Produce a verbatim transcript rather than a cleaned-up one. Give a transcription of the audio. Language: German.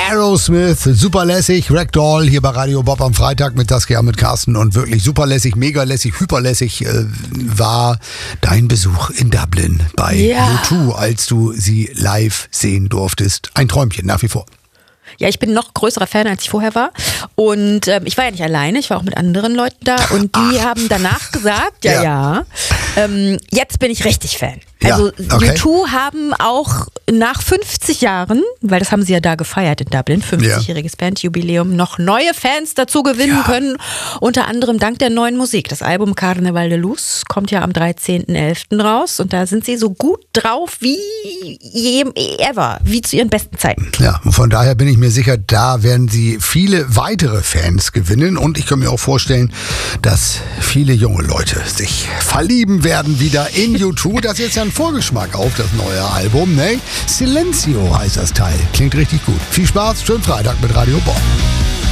Aerosmith, super lässig, Ragdoll hier bei Radio Bob am Freitag mit Saskia, mit Carsten und wirklich super lässig, mega lässig, hyperlässig äh, war dein Besuch in Dublin bei Ja. U zwei, als du sie live sehen durftest. Ein Träumchen nach wie vor. Ja, ich bin noch größerer Fan, als ich vorher war. Und ähm, ich war ja nicht alleine, ich war auch mit anderen Leuten da. Und die Ach. haben danach gesagt, ja, ja, ja ähm, jetzt bin ich richtig Fan. Also ja, okay. U zwei haben auch nach fünfzig Jahren, weil das haben sie ja da gefeiert in Dublin, fünfzigjähriges ja. Bandjubiläum, noch neue Fans dazu gewinnen ja. können. Unter anderem dank der neuen Musik. Das Album Carnaval de Luz kommt ja am dreizehnten elften raus. Und da sind sie so gut drauf wie je ever, wie zu ihren besten Zeiten. Ja, und von daher bin ich mir sicher, da werden sie viele weitere Fans gewinnen. Und ich kann mir auch vorstellen, dass viele junge Leute sich verlieben werden wieder in U zwei. Das ist jetzt ja ein Vorgeschmack auf das neue Album, ne? Silencio heißt das Teil. Klingt richtig gut. Viel Spaß, schönen Freitag mit Radio Bob.